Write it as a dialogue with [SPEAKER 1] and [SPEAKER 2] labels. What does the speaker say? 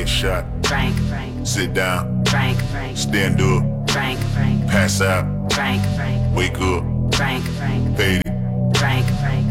[SPEAKER 1] shot.
[SPEAKER 2] Frank,
[SPEAKER 1] Sit down.
[SPEAKER 2] Frank,
[SPEAKER 1] Stand up.
[SPEAKER 2] Frank,
[SPEAKER 1] Pass out.
[SPEAKER 2] Frank,
[SPEAKER 1] Wake up.
[SPEAKER 2] Frank,
[SPEAKER 1] Fade it.
[SPEAKER 2] Frank,